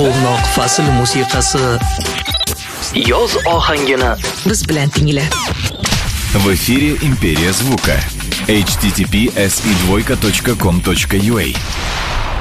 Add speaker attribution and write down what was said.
Speaker 1: Quvnoq fasl musiqasi yoz ohangini biz bilan tingla.
Speaker 2: В эфире Империя звука. http://se2.com.ua